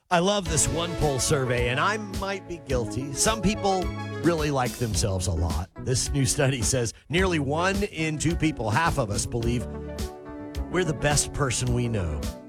I love this one poll survey, and I might be guilty. Some people really like themselves a lot. This new study says nearly 1 in 2 people, half of us, believe we're the best person we know.